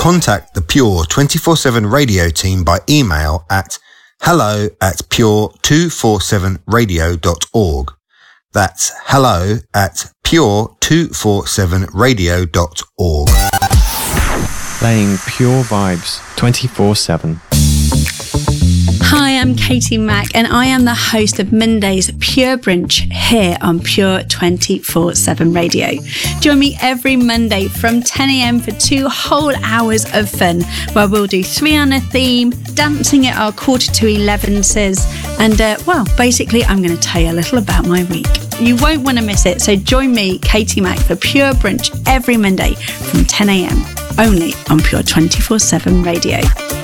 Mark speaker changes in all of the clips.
Speaker 1: contact the Pure 24/7 radio team by email at hello@pure247radio.org. That's hello@pure247radio.org.
Speaker 2: Playing pure vibes 24/7.
Speaker 3: Hi, I'm Katie Mack and I am the host of Monday's Pure Brunch here on Pure 24/7 Radio. Join me every Monday from 10 a.m. for 2 whole hours of fun where we'll do 3 on a theme, dancing at our 10:45 and basically I'm going to tell you a little about my week. You won't want to miss it, so join me, Katie Mack, for Pure Brunch every Monday from 10 a.m. only on Pure 24/7 Radio.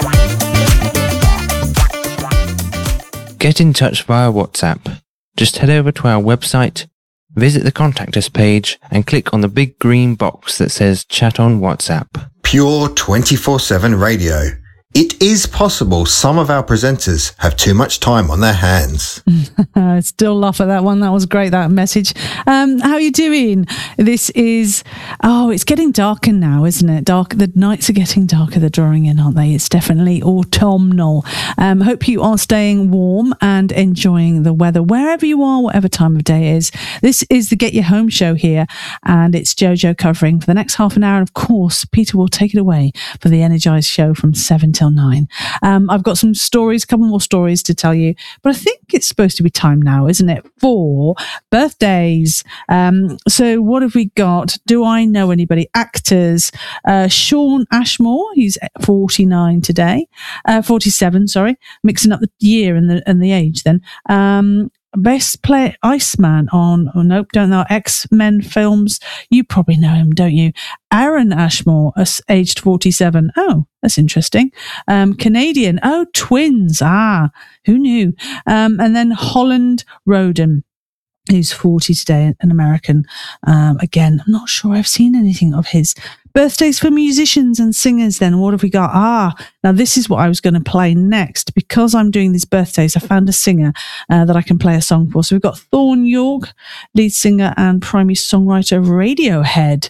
Speaker 2: Get in touch via WhatsApp. Just head over to our website, visit the Contact Us page, and click on the big green box that says Chat on WhatsApp.
Speaker 1: Pure 24/7 Radio. It is possible some of our presenters have too much time on their hands.
Speaker 4: I still laugh at that one. That was great, that message. How are you doing? This is, it's getting darker now, isn't it? The nights are getting darker. They're drawing in, aren't they? It's definitely autumnal. Hope you are staying warm and enjoying the weather wherever you are, whatever time of day it is. This is the Get Your Home show here, and it's Jojo covering for the next half an hour. And of course, Peter will take it away for the Energized show from 7 till 9. I've got some stories, a couple more stories to tell you, but I think it's supposed to be time now, isn't it, for birthdays. So what have we got? Do I know anybody? Actors. Shawn Ashmore, he's 49 today. 47, sorry. Mixing up the year and the age then. Best player Iceman on, don't know, X-Men films. You probably know him, don't you? Aaron Ashmore, aged 47. Oh, that's interesting. Canadian. Oh, twins. Who knew? And then Holland Roden, who's 40 today, an American. Again, I'm not sure I've seen anything of his. Birthdays for musicians and singers then. What have we got? Now this is what I was going to play next. Because I'm doing these birthdays, I found a singer that I can play a song for. So we've got Thorn Yorke, lead singer and primary songwriter of Radiohead.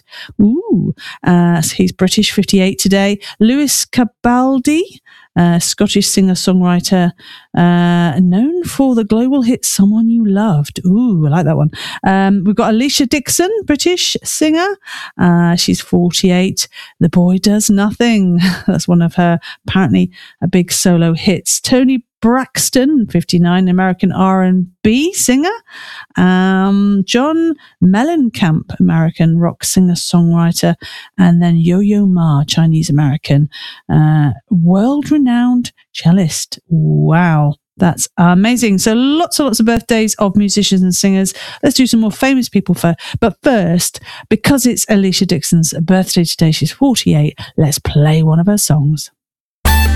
Speaker 4: So he's British, 58 today. Lewis Capaldi, Scottish singer-songwriter, known for the global hit Someone You Loved. I like that one. We've got Alicia Dixon, British singer. She's 48. The Boy Does Nothing. That's one of her, apparently, a big solo hits. Tony Braxton, 59, American R&B singer. John Mellencamp, American rock singer-songwriter. And then Yo-Yo Ma, Chinese-American, world-renowned cellist. Wow. That's amazing. So lots and lots of birthdays of musicians and singers. Let's do some more famous people but first, because it's Alicia Dixon's birthday today, she's 48, let's play one of her songs.